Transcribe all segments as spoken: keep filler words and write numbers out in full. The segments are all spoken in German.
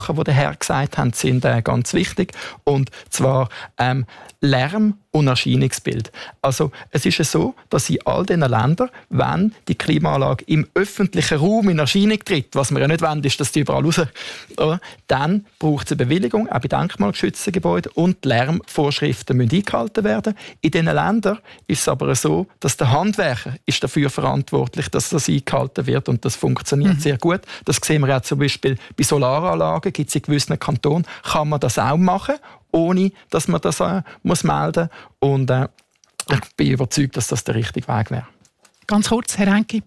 die der Herr gesagt hat, sind äh, ganz wichtig. Und zwar ähm, Lärm und Erscheinungsbild. Also es ist ja so, dass in all diesen Ländern, wenn die Klimaanlage im öffentlichen Raum in Erscheinung tritt, was wir ja nicht wollen, ist, dass die überall raus, oder? Dann braucht es eine Bewilligung, auch bei denkmalgeschützten Gebäuden, und die Lärmvorschriften müssen eingehalten werden. In diesen Ländern ist es aber so, dass der Handwerker ist dafür verantwortlich, dass das eingehalten wird, und das funktioniert mhm. sehr gut. Das sehen wir auch zum Beispiel bei Solaranlagen, gibt es in gewissen Kantonen, kann man das auch machen, ohne dass man das äh, muss melden muss. Und äh, ich bin überzeugt, dass das der richtige Weg wäre. Ganz kurz, Herr Henke.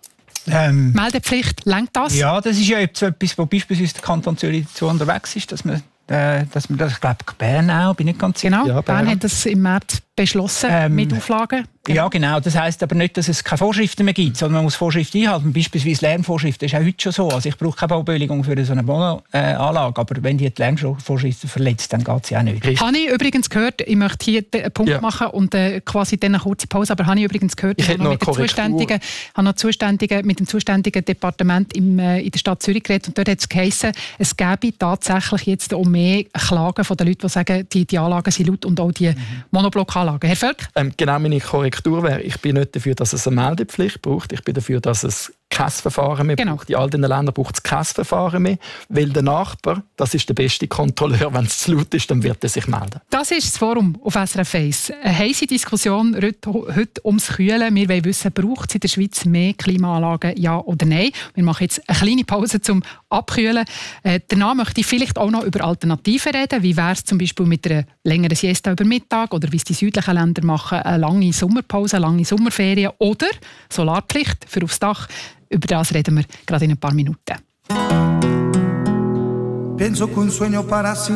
Ähm, Meldepflicht, lenkt das? Ja, das ist ja etwas, wo beispielsweise der Kanton Zürich dazu unterwegs ist, dass man, äh, dass man das, ich glaube, Bern auch, bin nicht ganz genau, sicher. Ja, Bern. Bern hat das im März beschlossen, ähm, mit Auflagen. Genau. Ja, genau. Das heisst aber nicht, dass es keine Vorschriften mehr gibt, sondern man muss Vorschriften einhalten. Beispielsweise Lärmvorschriften ist auch heute schon so. Also ich brauche keine Baubewilligung für so eine Wohnanlage, aber wenn die die Lärmvorschriften verletzt, dann geht es ja auch nicht. Habe ich übrigens gehört, ich möchte hier einen Punkt ja. machen und äh, quasi dann eine kurze Pause, aber habe ich übrigens gehört, ich, ich habe noch, noch, zuständigen, habe noch zuständigen, mit dem zuständigen Departement im, äh, in der Stadt Zürich geredet, und dort hat es geheißen, es gäbe tatsächlich jetzt auch mehr Klagen von den Leuten, die sagen, die, die Anlagen sind laut, und auch die mhm. Monoblockanlagen. Herr Völk? Ähm, genau, meine Korrektur wäre, ich bin nicht dafür, dass es eine Meldepflicht braucht. Ich bin dafür, dass es kein Verfahren mehr genau. braucht. In all den Ländern braucht es kein Verfahren mehr, weil der Nachbar, das ist der beste Kontrolleur. Wenn es zu laut ist, dann wird er sich melden. Das ist das Forum auf S R F eins. Eine heisse Diskussion heute ums Kühlen. Wir wollen wissen, braucht es in der Schweiz mehr Klimaanlagen, ja oder nein? Wir machen jetzt eine kleine Pause zum Abkühlen. Äh, danach möchte ich vielleicht auch noch über Alternativen reden. Wie wäre es zum Beispiel mit einer längeren Siesta über Mittag, oder wie es die südlichen Länder machen, eine lange Sommerpause, eine lange Sommerferien oder Solarpflicht für aufs Dach. Über das reden wir gerade in ein paar Minuten. Penso che un sogno para